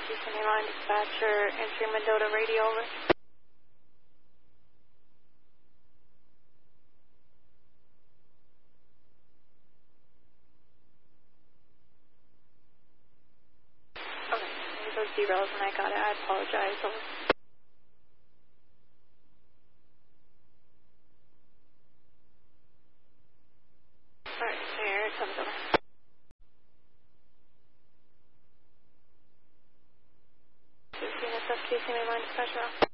Houston Mainline dispatcher, entering Mendota radio, over. Okay, those derails when I got it, I apologize, over. Alright, here it comes, over. Houston Mainline dispatcher,